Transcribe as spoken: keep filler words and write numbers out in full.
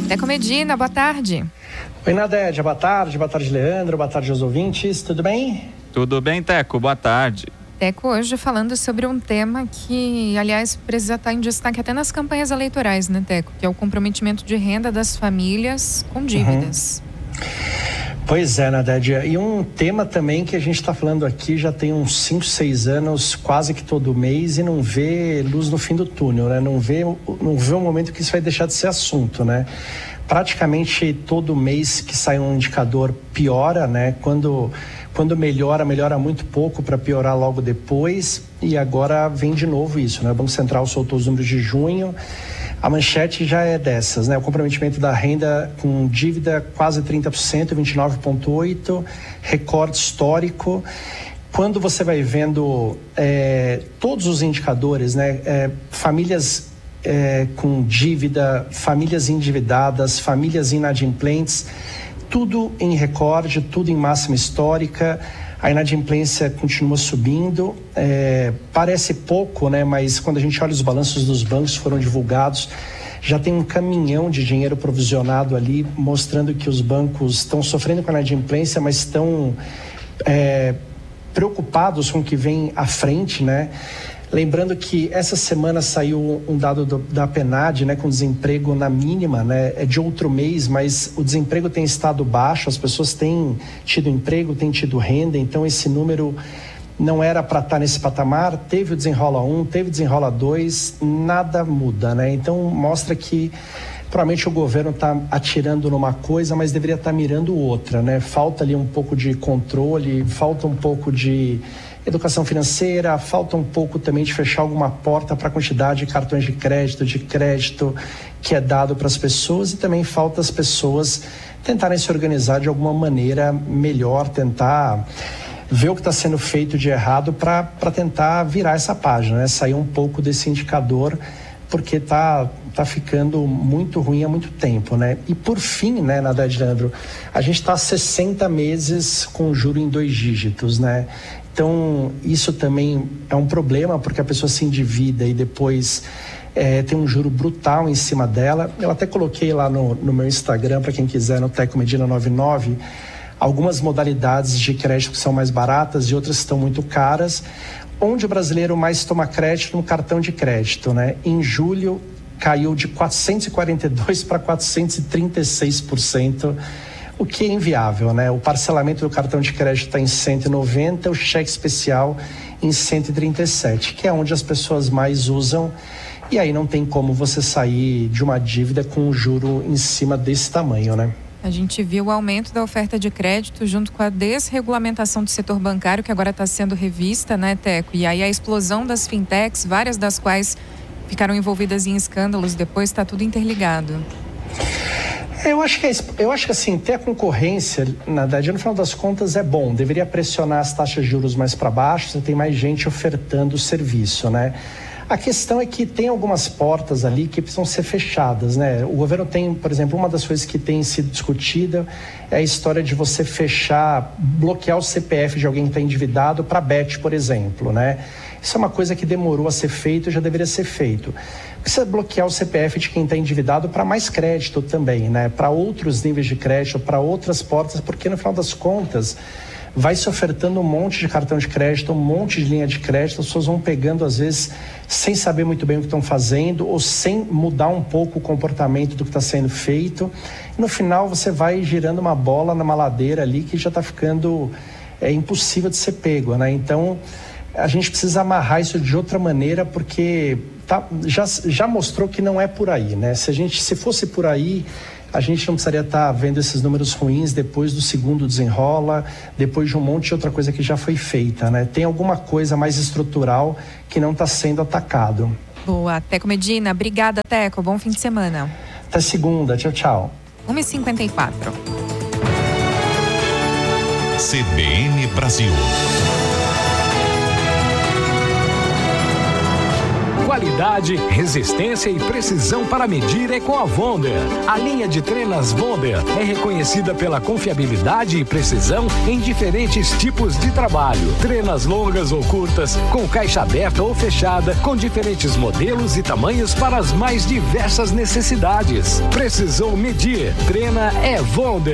Teco Medina, boa tarde. Oi, Nadédia, boa tarde. Boa tarde, Leandro. Boa tarde aos ouvintes. Tudo bem? Tudo bem, Teco. Boa tarde. Teco, hoje falando sobre um tema que, aliás, precisa estar em destaque até nas campanhas eleitorais, né, Teco? Que é o comprometimento de renda das famílias com dívidas. Uhum. Pois é, Nadédia. E um tema também que a gente está falando aqui já tem uns cinco, seis anos, quase que todo mês, e não vê luz no fim do túnel, né? Não vê, não vê o momento que isso vai deixar de ser assunto, né? Praticamente todo mês que sai um indicador piora, né? Quando, quando melhora, melhora muito pouco para piorar logo depois. E agora vem de novo isso, né? O Banco Central soltou os números de junho. A manchete já é dessas, né? O comprometimento da renda com dívida quase trinta por cento, vinte e nove vírgula oito por cento, recorde histórico. Quando você vai vendo é, todos os indicadores, né? É, famílias é, com dívida, famílias endividadas, famílias inadimplentes, tudo em recorde, tudo em máxima histórica. A inadimplência continua subindo, é, parece pouco, né? Mas quando a gente olha os balanços dos bancos que foram divulgados, já tem um caminhão de dinheiro provisionado ali, mostrando que os bancos estão sofrendo com a inadimplência, mas estão é, preocupados com o que vem à frente, né? Lembrando que essa semana saiu um dado do, da PNAD, né, com desemprego na mínima, né, é de outro mês, mas o desemprego tem estado baixo, as pessoas têm tido emprego, têm tido renda, então esse número não era para estar nesse patamar. Teve o Desenrola um, teve o Desenrola dois, nada muda, né? Então mostra que provavelmente o governo está atirando numa coisa, mas deveria estar mirando outra, né? Falta ali um pouco de controle, falta um pouco de educação financeira, falta um pouco também de fechar alguma porta para a quantidade de cartões de crédito, de crédito que é dado para as pessoas, e também falta as pessoas tentarem se organizar de alguma maneira melhor, tentar ver o que está sendo feito de errado para para tentar virar essa página, né? Sair um pouco desse indicador, porque tá, tá ficando muito ruim há muito tempo, né? E por fim, né, Nadédia, Leandro, a gente está há sessenta meses com juro em dois dígitos, né? Então, isso também é um problema, porque a pessoa se endivida e depois é, tem um juro brutal em cima dela. Eu até coloquei lá no, no meu Instagram, para quem quiser, no Teco Medina noventa e nove, algumas modalidades de crédito que são mais baratas e outras que estão muito caras. Onde o brasileiro mais toma crédito? No cartão de crédito, né? Em julho, caiu de quatrocentos e quarenta e dois por cento para quatrocentos e trinta e seis por cento. O que é inviável, né? O parcelamento do cartão de crédito está em cento e noventa, o cheque especial em cento e trinta e sete, que é onde as pessoas mais usam, e aí não tem como você sair de uma dívida com um juro em cima desse tamanho, né? A gente viu o aumento da oferta de crédito junto com a desregulamentação do setor bancário, que agora está sendo revista, né, Teco? E aí a explosão das fintechs, várias das quais ficaram envolvidas em escândalos, depois está tudo interligado. Eu acho que, é, eu acho que assim, ter a concorrência, na verdade, no final das contas é bom, deveria pressionar as taxas de juros mais para baixo, você tem mais gente ofertando o serviço, né? A questão é que tem algumas portas ali que precisam ser fechadas, né? O governo tem, por exemplo, uma das coisas que tem sido discutida é a história de você fechar, bloquear o C P F de alguém que está endividado para B E T, por exemplo, né? Isso é uma coisa que demorou a ser feito e já deveria ser feito. Precisa bloquear o C P F de quem está endividado para mais crédito também, né? Para outros níveis de crédito, para outras portas, porque no final das contas vai se ofertando um monte de cartão de crédito, um monte de linha de crédito, as pessoas vão pegando às vezes sem saber muito bem o que estão fazendo ou sem mudar um pouco o comportamento do que está sendo feito. E no final você vai girando uma bola numa ladeira ali que já está ficando é, impossível de ser pego, né? Então a gente precisa amarrar isso de outra maneira, porque tá, já, já mostrou que não é por aí, né? Se a gente, se fosse por aí, a gente não precisaria estar vendo esses números ruins depois do segundo desenrola, depois de um monte de outra coisa que já foi feita, né? Tem alguma coisa mais estrutural que não está sendo atacado. Boa, Teco Medina, obrigada, Teco, bom fim de semana. Até segunda, tchau, tchau. uma e cinquenta e quatro. C B N Brasil. Qualidade, resistência e precisão para medir é com a Wonder. A linha de trenas Wonder é reconhecida pela confiabilidade e precisão em diferentes tipos de trabalho. Trenas longas ou curtas, com caixa aberta ou fechada, com diferentes modelos e tamanhos para as mais diversas necessidades. Precisou medir? Trena é Wonder.